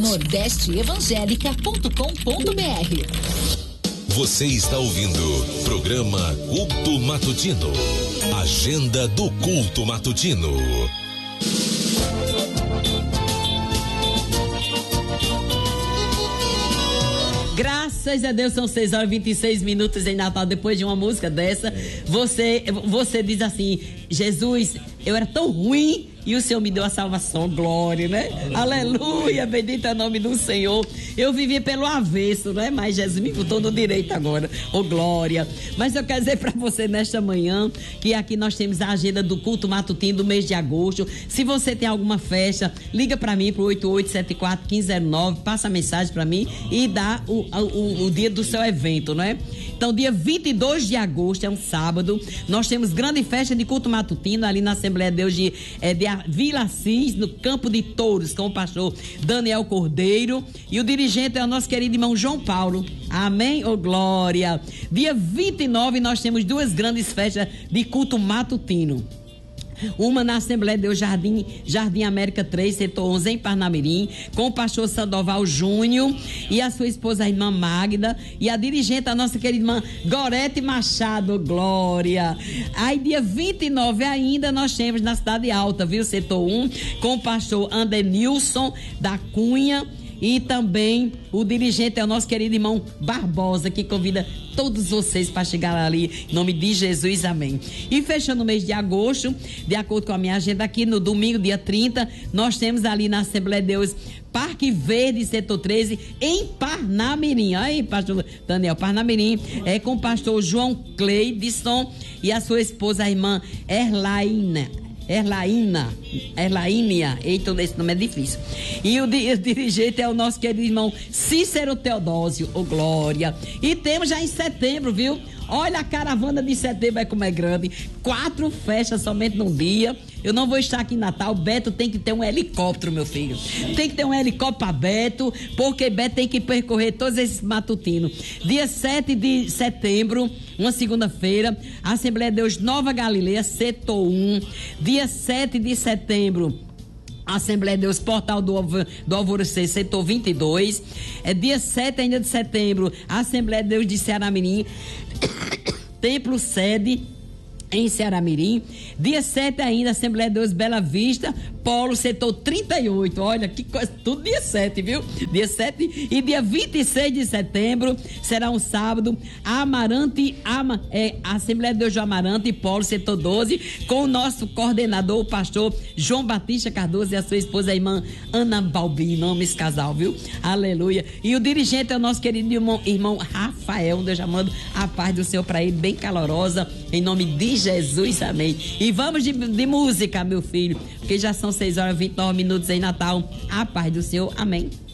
nordesteevangelica.com.br. Você está ouvindo programa Culto Matutino. Agenda do Culto Matutino. Graças a Deus, são 6h26 em Natal. Depois de uma música dessa, você diz assim: Jesus, eu era tão ruim e o Senhor me deu a salvação. Glória, né? Aleluia, bendito é o nome do Senhor. Eu vivi pelo avesso, né? Mas Jesus me botou no direito agora. Oh, glória. Mas eu quero dizer para você nesta manhã que aqui nós temos a agenda do culto matutino do mês de agosto. Se você tem alguma festa, liga para mim pro 8874-1509, passa a mensagem para mim e dá o dia do seu evento, né? Então, dia 22 de agosto, é um sábado, nós temos grande festa de culto matutino ali na Assembleia de Deus de Vila Assis, no Campo de Touros, com o pastor Daniel Cordeiro, e o dirigente é o nosso querido irmão João Paulo. Amém? Ô, glória! Dia 29 nós temos duas grandes festas de culto matutino. Uma na Assembleia de Deus Jardim América 3, setor 11, em Parnamirim, com o pastor Sandoval Júnior e a sua esposa, a irmã Magda, e a dirigente, a nossa querida irmã Gorete Machado. Glória! Aí dia 29 ainda nós temos na Cidade Alta, viu? Setor 1, com o pastor Andenilson da Cunha. E também o dirigente é o nosso querido irmão Barbosa, que convida todos vocês para chegar ali, em nome de Jesus, amém. E fechando o mês de agosto, de acordo com a minha agenda aqui, no domingo, dia 30, nós temos ali na Assembleia de Deus Parque Verde, setor 13, em Parnamirim. Aí, pastor Daniel, Parnamirim, com o pastor João Cleidson e a sua esposa, a irmã Erlaínia, eita, esse nome é difícil. E o dirigente é o nosso querido irmão Cícero Teodósio, ô glória. E temos já em setembro, viu? Olha a caravana de setembro, como é grande. 4 festas somente num dia. Eu não vou estar aqui em Natal. Beto tem que ter um helicóptero, meu filho. Tem que ter um helicóptero para Beto, porque Beto tem que percorrer todos esses matutinos. Dia 7 de setembro, uma segunda-feira, Assembleia de Deus Nova Galileia, setor 1. Dia 7 de setembro, Assembleia de Deus Portal do Alvorecer, setor 22. Dia 7 ainda de setembro, Assembleia de Deus de Ceará-Mirim, Templo Sede, em Ceará-Mirim. Dia 7 ainda, Assembleia de Deus Bela Vista, Polo, setor 38. Olha que coisa, tudo dia 7, viu? Dia 7 e dia 26 de setembro será um sábado, Assembleia de Deus do Amarante, Polo, setor 12, com o nosso coordenador, o pastor João Batista Cardoso, e a sua esposa, a irmã Ana Balbino. Amo esse casal, viu? Aleluia. E o dirigente é o nosso querido irmão Rafael, onde eu já mando a paz do Senhor para ele, bem calorosa, em nome de Jesus, amém. E vamos de música, meu filho, porque já são 6h29 em Natal. A paz do Senhor, amém.